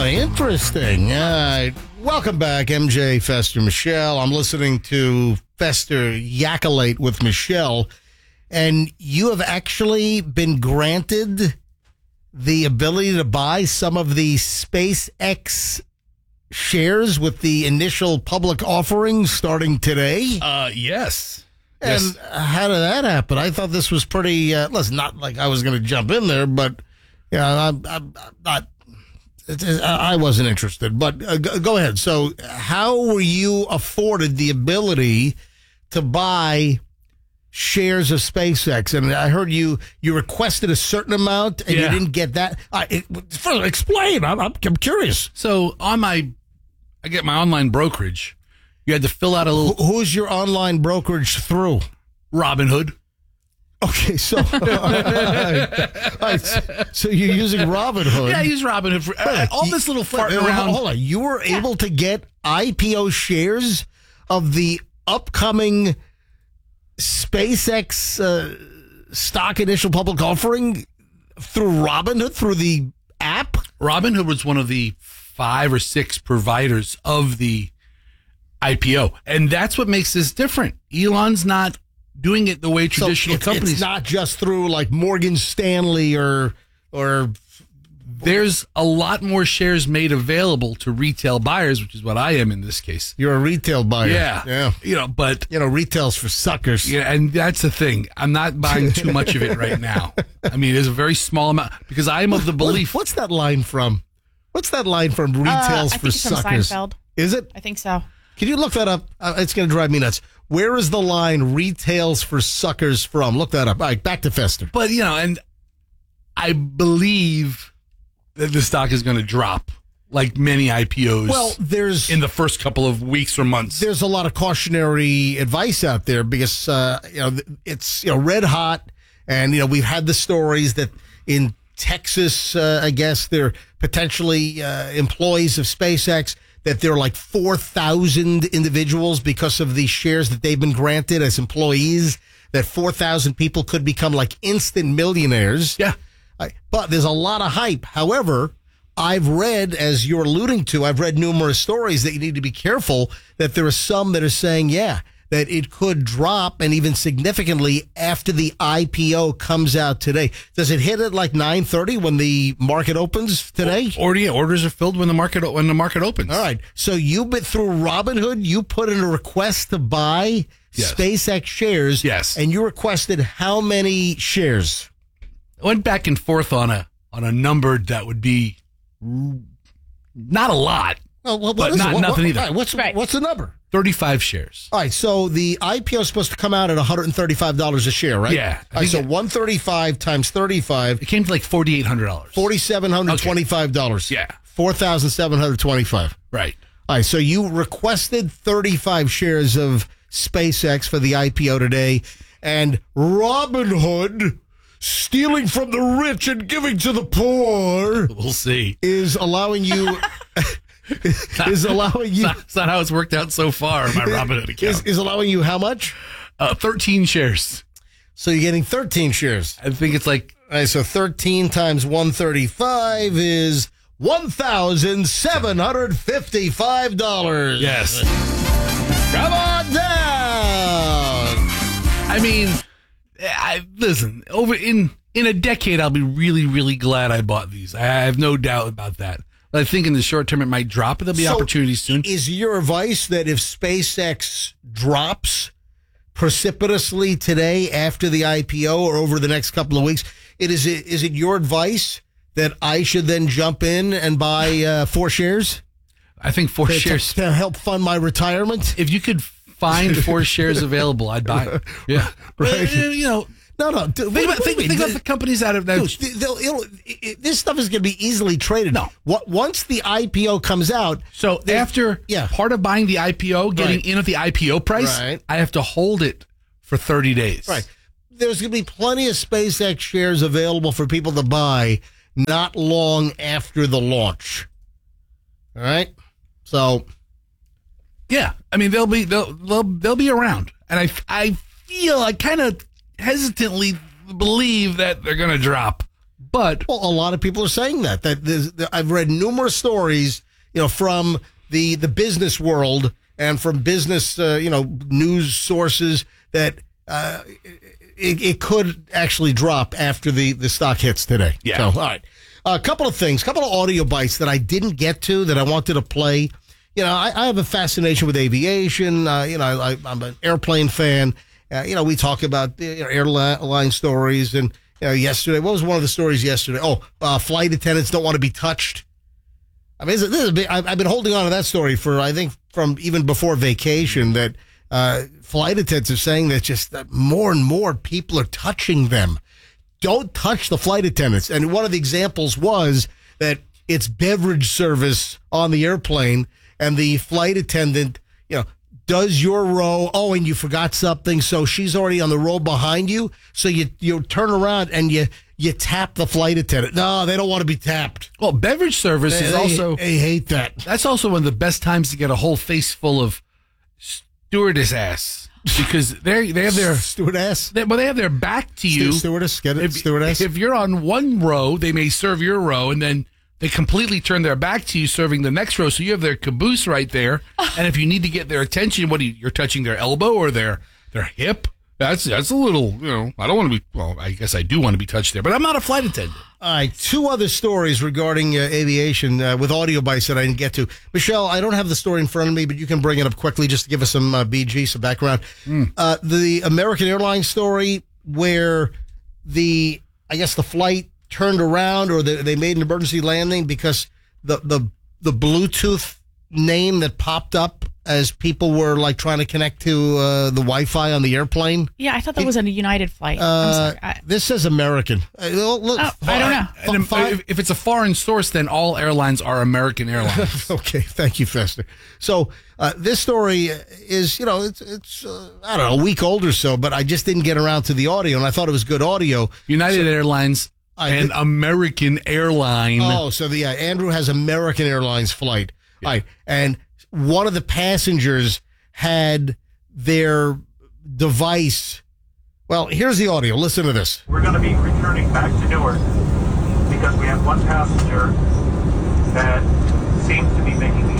Interesting. Welcome back, MJ, Fester, Michelle. I'm listening to Fester yakulate with Michelle, and you have actually been granted the ability to buy some of the SpaceX shares with the initial public offering starting today. Yes. And Yes. how did that happen? I thought this was pretty, listen, not like I was going to jump in there, but I'm not, I wasn't interested. But go ahead. So how were you afforded the ability to buy shares of SpaceX? And I heard you requested a certain amount and you didn't get that. First, explain. I'm curious. So I get my online brokerage. You had to fill out a little Who's your online brokerage through? Robinhood. Okay, so all right, so you're using Robinhood. Yeah, I use Robinhood for all this little farting around. Hold on, you were able to get IPO shares of the upcoming SpaceX stock initial public offering through Robinhood, through the app? Robinhood was one of the 5 or 6 providers of the IPO, and that's what makes this different. Elon's not doing it the way traditional companies. It's not just through like Morgan Stanley or. There's a lot more shares made available to retail buyers, which is what I am in this case. You're a retail buyer. Yeah. But retail's for suckers. Yeah, and that's the thing. I'm not buying too much of it right now. I mean, there's a very small amount because I'm of the belief. What's that line from? What's that line from? Retail's for suckers. From Seinfeld. Is it? I think so. Can you look that up? It's going to drive me nuts. Where is the line "retails for suckers" from? Look that up. All right, back to Fester. But, and I believe that the stock is going to drop like many IPOs. Well, there's in the first couple of weeks or months. There's a lot of cautionary advice out there because, it's, red hot. And, we've had the stories that in Texas, I guess, they're potentially employees of SpaceX, that there are like 4,000 individuals because of the shares that they've been granted as employees, that 4,000 people could become like instant millionaires. Yeah. But there's a lot of hype. However, I've read, as you're alluding to, I've read numerous stories that you need to be careful that there are some that are saying, that it could drop and even significantly after the IPO comes out today. Does it hit at like 9:30 when the market opens today? Orders are filled when the market opens. All right. So through Robinhood, you put in a request to buy SpaceX shares. Yes. And you requested how many shares? I went back and forth on a number that would be not a lot, but nothing either. Right, what's the number? 35 shares. All right, so the IPO is supposed to come out at $135 a share, right? Yeah. All right, so 135 times 35. It came to like $4,800. $4,725. Yeah. $4,725. Right. All right, so you requested 35 shares of SpaceX for the IPO today, and Robinhood, stealing from the rich and giving to the poor, We'll see. is allowing you... Is allowing you... That's not how it's worked out so far, my Robinhood account. Is allowing you how much? 13 shares. So you're getting 13 shares. I think it's like... All right, so 13 times 135 is $1,755. Yes. Come on down. I mean, listen, over in a decade, I'll be really, really glad I bought these. I have no doubt about that. I think in the short term it might drop, but there'll be opportunities soon. Is your advice that if SpaceX drops precipitously today after the IPO or over the next couple of weeks, is it your advice that I should then jump in and buy 4 shares? I think 4 shares to help fund my retirement. If you could find 4 shares available, I'd buy it. Yeah, right. No. Think about the companies that have. This stuff is going to be easily traded. No. Once the IPO comes out. So after part of buying the IPO, getting in at the IPO price, I have to hold it for 30 days. Right. There's going to be plenty of SpaceX shares available for people to buy not long after the launch. All right. So. Yeah, I mean they'll be around, and I kind of hesitantly believe that they're going to drop. But Well, a lot of people are saying that. I've read numerous stories, from the business world and from business, news sources that it could actually drop after the stock hits today. Yeah. So, all right. A couple of things, couple of audio bites that I didn't get to that I wanted to play. I have a fascination with aviation. I'm an airplane fan. We talk about airline stories. And yesterday, what was one of the stories yesterday? Flight attendants don't want to be touched. I mean, I've been holding on to that story for, I think, from even before vacation, that flight attendants are saying that more and more people are touching them. Don't touch the flight attendants. And one of the examples was that it's beverage service on the airplane, and the flight attendant, does your row. Oh, and you forgot something, so she's already on the row behind you. So you turn around and you tap the flight attendant. No, they don't want to be tapped. Well, beverage service is also... They hate that. That's also one of the best times to get a whole face full of stewardess ass. Because they have their... Stewardess? They have their back to you. Stewardess, get it? Stewardess? If you're on one row, they may serve your row, and then they completely turn their back to you, serving the next row. So you have their caboose right there. And if you need to get their attention, you're touching their elbow or their hip? That's a little, I don't want to be, well, I guess I do want to be touched there, but I'm not a flight attendant. All right, two other stories regarding aviation with audio bites that I didn't get to. Michelle, I don't have the story in front of me, but you can bring it up quickly just to give us some BG, some background. The American Airlines story where the flight turned around, or they made an emergency landing because the Bluetooth name that popped up as people were trying to connect to the Wi-Fi on the airplane. Yeah, I thought that was a United flight. I'm sorry. This says American. Look, I don't know. If it's a foreign source, then all airlines are American Airlines. Okay, thank you, Fester. So this story is, it's I don't know, a week old or so, but I just didn't get around to the audio, and I thought it was good audio. United Airlines and American Airline. Oh, so Andrew has American Airlines flight. Yeah. All right, and one of the passengers had their device. Well, here's the audio. Listen to this. We're going to be returning back to Newark because we have one passenger that seems to be making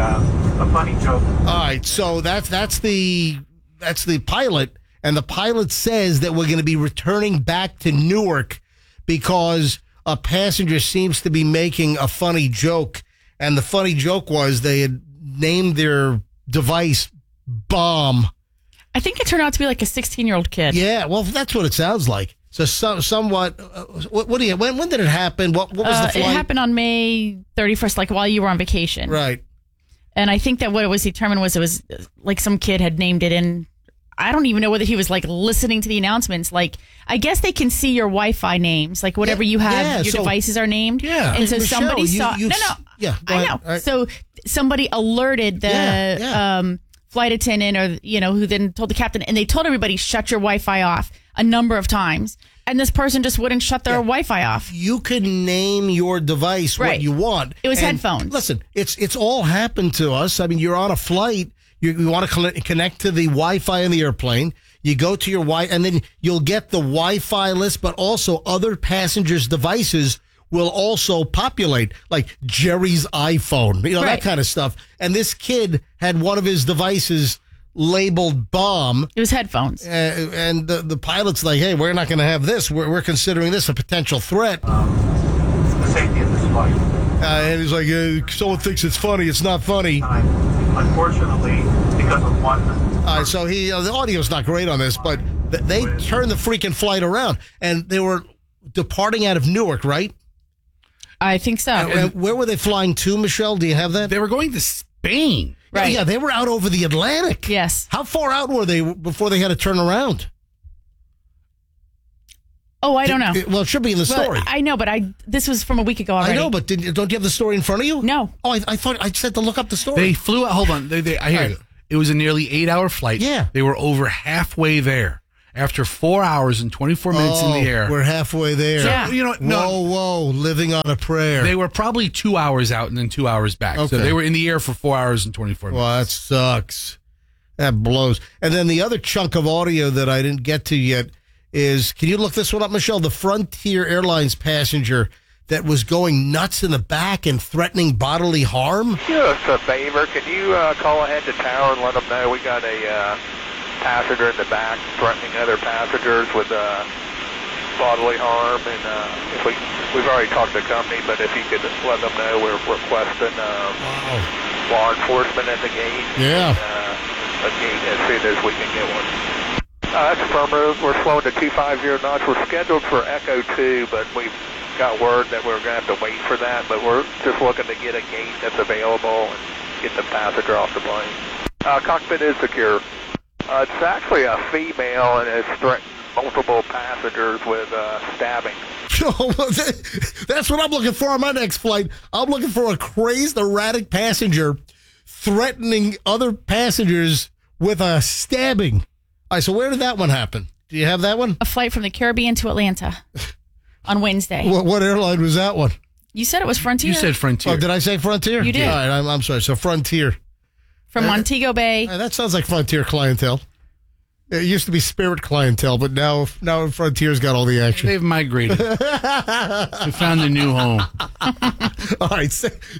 a funny joke. All right, so that's the pilot, and the pilot says that we're going to be returning back to Newark because a passenger seems to be making a funny joke, and the funny joke was they had named their device Bomb. I think it turned out to be like a 16-year-old kid. Yeah, well, that's what it sounds like. So somewhat. What do you? When did it happen? What was the flight? It happened on May 31st, while you were on vacation. Right. And I think that what it was determined was it was some kid had named it in. I don't even know whether he was listening to the announcements. I guess they can see your Wi-Fi names, whatever you have, your devices are named. Yeah. And so Michelle, somebody saw. Yeah. I know. Right. So somebody alerted the flight attendant, or who then told the captain, and they told everybody shut your Wi-Fi off a number of times, and this person just wouldn't shut their Wi-Fi off. You can name your device what you want. It was headphones. Listen, it's all happened to us. I mean, you're on a flight. You want to connect to the Wi-Fi in the airplane. You go to your and then you'll get the Wi-Fi list, but also other passengers' devices will also populate, like Jerry's iPhone, that kind of stuff. And this kid had one of his devices labeled Bomb. It was headphones. And the pilot's like, hey, we're not going to have this. We're considering this a potential threat. The safety of this flight. And he's like, someone thinks it's funny. It's not funny. Unfortunately, because of one. All right, so the audio's not great on this, but they turned the freaking flight around, and they were departing out of Newark, right? I think so. And where were they flying to, Michelle? Do you have that? They were going to Spain. Right. Yeah, they were out over the Atlantic. Yes. How far out were they before they had to turn around? Oh, I don't know. Well, it should be in the story. I know, but this was from a week ago already. I know, but don't you have the story in front of you? No. Oh, I thought I said to look up the story. They flew out. Hold on. I hear you. It was a nearly 8-hour flight. Yeah. They were over halfway there. After 4 hours and 24 minutes in the air. We're halfway there. Yeah. Whoa, living on a prayer. They were probably 2 hours out and then 2 hours back. Okay. So they were in the air for 4 hours and 24 minutes. Well, that sucks. That blows. And then the other chunk of audio that I didn't get to yet is, can you look this one up, Michelle? The Frontier Airlines passenger that was going nuts in the back and threatening bodily harm? Yes, a favor. Can you call ahead to tower and let them know we got a passenger in the back threatening other passengers with bodily harm? And if we've already talked to the company, but if you could let them know we're requesting law enforcement at the gate. Yeah. A gate as soon as we can get one. That's affirmative. We're slowing to 250 knots. We're scheduled for Echo 2, but we've got word that we're going to have to wait for that. But we're just looking to get a gate that's available and get the passenger off the plane. Cockpit is secure. It's actually a female and has threatened multiple passengers with stabbing. That's what I'm looking for on my next flight. I'm looking for a crazed, erratic passenger threatening other passengers with a stabbing. All right, so where did that one happen? Do you have that one? A flight from the Caribbean to Atlanta on Wednesday. What airline was that one? You said it was Frontier. You said Frontier. Oh, did I say Frontier? You did. All right, I'm sorry. So Frontier. From Montego Bay. That sounds like Frontier clientele. It used to be Spirit clientele, but now Frontier's got all the action. They've migrated. They found a new home. All right,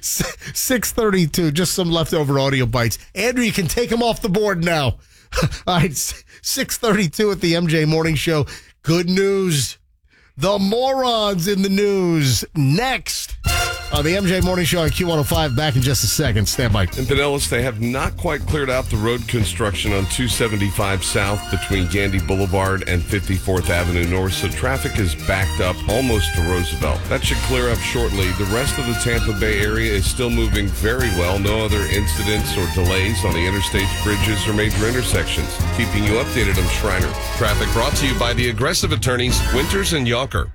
6:32, just some leftover audio bites. Andrew, you can take them off the board now. All right, 6:32 at the MJ Morning Show. Good news. The morons in the news. Next on the MJ Morning Show on Q105. Back in just a second. Stand by. In Pinellas, they have not quite cleared out the road construction on 275 South between Gandy Boulevard and 54th Avenue North, so traffic is backed up almost to Roosevelt. That should clear up shortly. The rest of the Tampa Bay area is still moving very well. No other incidents or delays on the interstate bridges or major intersections. Keeping you updated, I'm Schreiner. Traffic brought to you by the Aggressive Attorneys, Winters and Yocker.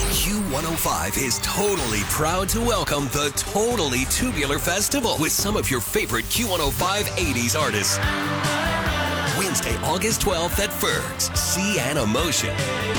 Q105 is totally proud to welcome the Totally Tubular Festival with some of your favorite Q105 80s artists. Wednesday, August 12th at Ferg's. Sea and Emotion.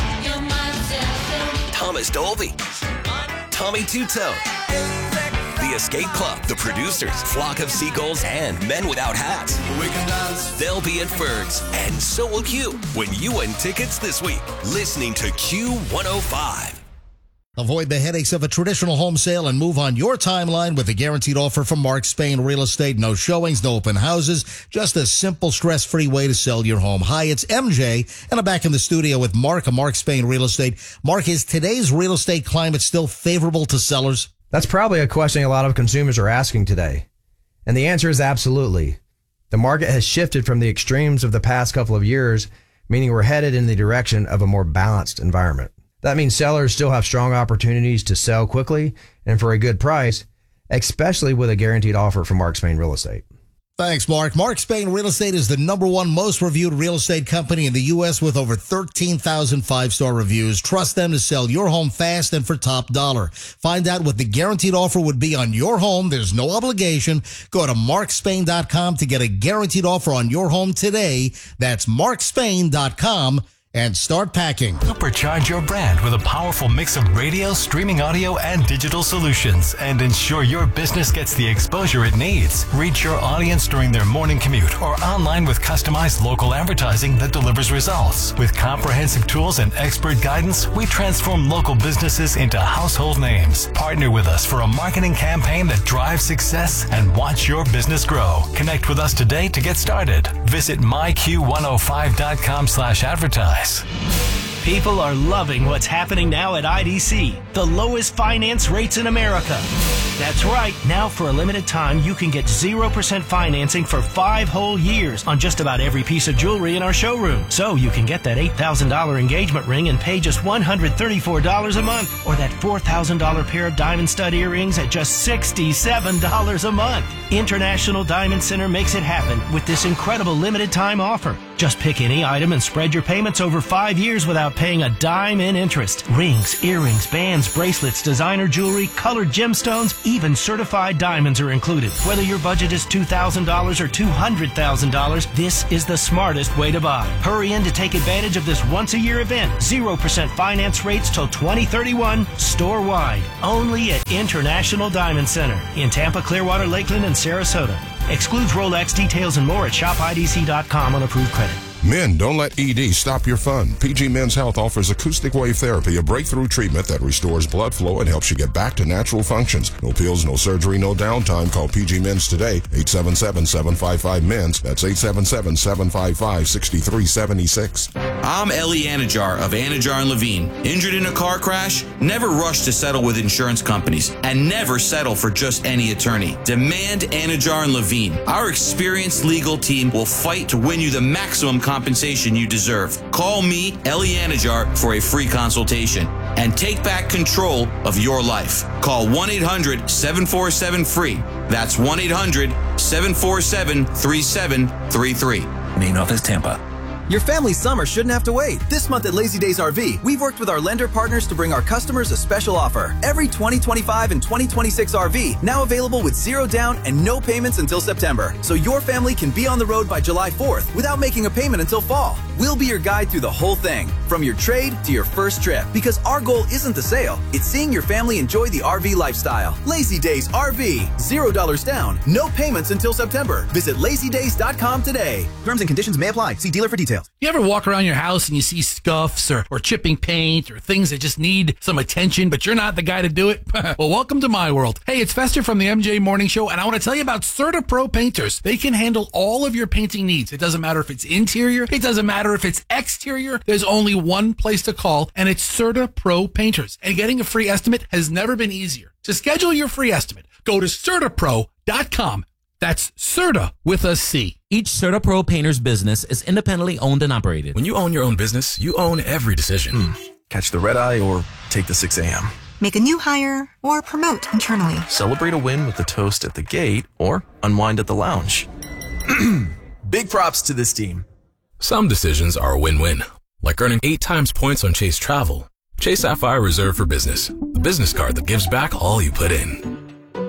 Thomas Dolby. Tommy Two-Tone. The Escape Club, The Producers, Flock of Seagulls, and Men Without Hats. They'll be at Ferg's, and so will Q when you win tickets this week. Listening to Q105. Avoid the headaches of a traditional home sale and move on your timeline with a guaranteed offer from Mark Spain Real Estate. No showings, no open houses, just a simple, stress-free way to sell your home. Hi, it's MJ, and I'm back in the studio with Mark of Mark Spain Real Estate. Mark, is today's real estate climate still favorable to sellers? That's probably a question a lot of consumers are asking today. And the answer is absolutely. The market has shifted from the extremes of the past couple of years, meaning we're headed in the direction of a more balanced environment. That means sellers still have strong opportunities to sell quickly and for a good price, especially with a guaranteed offer from Mark Spain Real Estate. Thanks, Mark. Mark Spain Real Estate is the #1 most reviewed real estate company in the U.S. with over 13,000 five-star reviews. Trust them to sell your home fast and for top dollar. Find out what the guaranteed offer would be on your home. There's no obligation. Go to markspain.com to get a guaranteed offer on your home today. That's markspain.com. And start packing. Supercharge your brand with a powerful mix of radio, streaming audio, and digital solutions, and ensure your business gets the exposure it needs. Reach your audience during their morning commute or online with customized local advertising that delivers results. With comprehensive tools and expert guidance, we transform local businesses into household names. Partner with us for a marketing campaign that drives success and watch your business grow. Connect with us today to get started. Visit myq105.com/advertise. People are loving what's happening now at IDC, the lowest finance rates in America. That's right. Now, for a limited time, you can get 0% financing for 5 whole years on just about every piece of jewelry in our showroom. So you can get that $8,000 engagement ring and pay just $134 a month, or that $4,000 pair of diamond stud earrings at just $67 a month. International Diamond Center makes it happen with this incredible limited time offer. Just pick any item and spread your payments over 5 years without paying a dime in interest. Rings, earrings, bands, bracelets, designer jewelry, colored gemstones, even certified diamonds are included. Whether your budget is $2,000 or $200,000, this is the smartest way to buy. Hurry in to take advantage of this once-a-year event. 0% finance rates till 2031, store-wide. Only at International Diamond Center in Tampa, Clearwater, Lakeland, and Sarasota. Excludes Rolex. Details and more at shopidc.com on approved credit. Men, don't let ED stop your fun. PG Men's Health offers acoustic wave therapy, a breakthrough treatment that restores blood flow and helps you get back to natural functions. No pills, no surgery, no downtime. Call PG Men's today, 877-755-MENS. That's 877-755-6376. I'm Ellie Anajar of Anajar & Levine. Injured in a car crash? Never rush to settle with insurance companies, and never settle for just any attorney. Demand Anajar & Levine. Our experienced legal team will fight to win you the maximum compensation you deserve. Call me, Ellie Anajar, for a free consultation and take back control of your life. Call 1-800-747-FREE. That's 1-800-747-3733. Main office, Tampa. Your family's summer shouldn't have to wait. This month at Lazy Days RV, we've worked with our lender partners to bring our customers a special offer. Every 2025 and 2026 RV, now available with 0 down and no payments until September. So your family can be on the road by July 4th without making a payment until fall. We'll be your guide through the whole thing, from your trade to your first trip. Because our goal isn't the sale, it's seeing your family enjoy the RV lifestyle. Lazy Days RV, $0 down, no payments until September. Visit lazydays.com today. Terms and conditions may apply. See dealer for details. You ever walk around your house and you see scuffs or chipping paint or things that just need some attention, but you're not the guy to do it? Well, welcome to my world. Hey, it's Fester from the MJ Morning Show, and I want to tell you about CertaPro painters. They can handle all of your painting needs. It doesn't matter if it's interior. It doesn't matter if it's exterior. There's only one place to call, and it's CertaPro painters. And getting a free estimate has never been easier. To schedule your free estimate, go to CertaPro.com. That's Certa with a C. Each CertaPro painter's business is independently owned and operated. When you own your own business, you own every decision. Catch the red eye or take the 6 a.m. Make a new hire or promote internally. Celebrate a win with a toast at the gate or unwind at the lounge. Big props to this team. Some decisions are a win-win, like earning 8 times points on Chase Travel. Chase Sapphire Reserve for Business, the business card that gives back all you put in.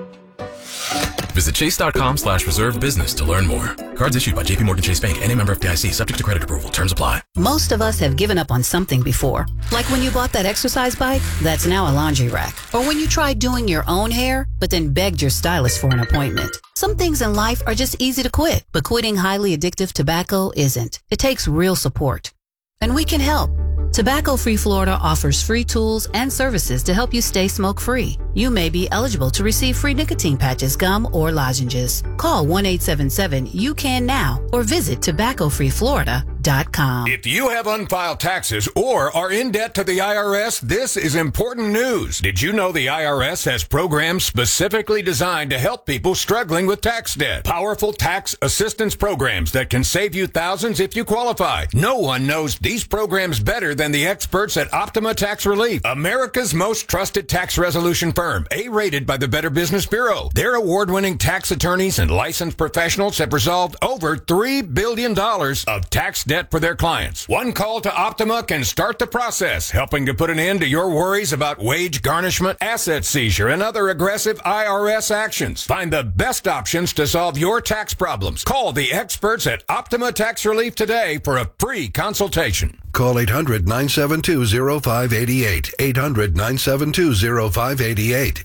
Visit chase.com/reserve business to learn more. Cards issued by JPMorgan Chase Bank, N.A. member FDIC, subject to credit approval. Terms apply. Most of us have given up on something before. Like when you bought that exercise bike that's now a laundry rack. Or when you tried doing your own hair, but then begged your stylist for an appointment. Some things in life are just easy to quit, but quitting highly addictive tobacco isn't. It takes real support. And we can help. Tobacco Free Florida offers free tools and services to help you stay smoke-free. You may be eligible to receive free nicotine patches, gum, or lozenges. Call 1-877-YOU-CAN-NOW or visit tobaccofreeflorida.com. If you have unfiled taxes or are in debt to the IRS, this is important news. Did you know the IRS has programs specifically designed to help people struggling with tax debt? Powerful tax assistance programs that can save you thousands if you qualify. No one knows these programs better than the experts at Optima Tax Relief, America's most trusted tax resolution firm, A-rated by the Better Business Bureau. Their award-winning tax attorneys and licensed professionals have resolved over $3 billion of tax debt for their clients. One call to Optima can start the process, helping to put an end to your worries about wage garnishment, asset seizure, and other aggressive IRS actions. Find the best options to solve your tax problems. Call the experts at Optima Tax Relief today for a free consultation. Call 800-972-0588. 800-972-0588.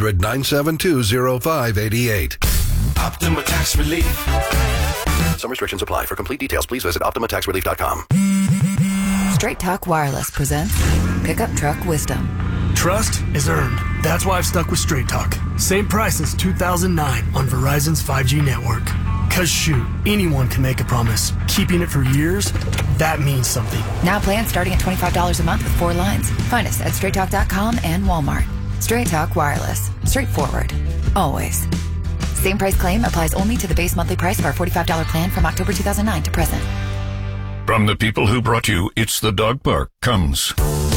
800-972-0588. Optima Tax Relief. Some restrictions apply. For complete details, please visit OptimaTaxRelief.com. Straight Talk Wireless presents Pickup Truck Wisdom. Trust is earned. That's why I've stuck with Straight Talk. Same price since 2009 on Verizon's 5G network. Cause shoot, anyone can make a promise. Keeping it for years, that means something. Now plans starting at $25 a month with 4 lines. Find us at StraightTalk.com and Walmart. Straight Talk Wireless. Straightforward. Always. Same price claim applies only to the base monthly price of our $45 plan from October 2009 to present. From the people who brought you It's the Dog Park comes